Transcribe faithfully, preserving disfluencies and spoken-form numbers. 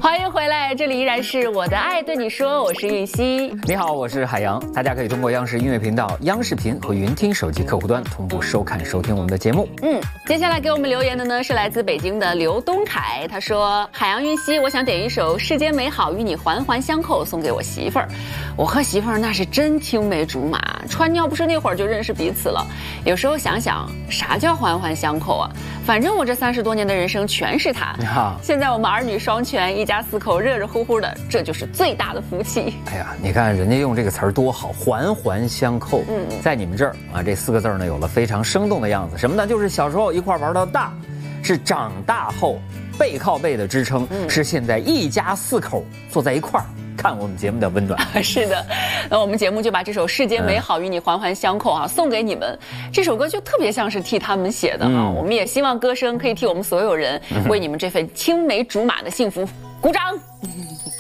欢迎回来，这里依然是我的爱对你说，我是玉溪。 你好，我是海洋。大家可以通过央视音乐频道、央视频和云听手机客户端同步收看收听我们的节目。 嗯，接下来给我们留言的呢是来自北京的刘东凯，他说：海洋玉溪，我想点一首《世间美好与你环环相扣》送给我媳妇儿。我和媳妇儿那是真青梅竹马，穿尿不湿那会儿就认识彼此了。有时候想想，啥叫环环相扣啊？反正我这三十多年的人生全是他。现在我们儿女双全，一家四口热热乎乎的，这就是最大的福气。 哎呀，你看人家用这个词儿多好，环环相扣。嗯，在你们这儿啊，这四个字呢有了非常生动的样子。什么呢？就是小时候一块玩到大，是长大后背靠背的支撑，嗯、是现在一家四口坐在一块儿看我们节目的温暖。 是的，那我们节目就把这首《世间美好与你环环相扣》啊、嗯、送给你们。这首歌就特别像是替他们写的啊、嗯，我们也希望歌声可以替我们所有人为你们这份青梅竹马的幸福鼓掌。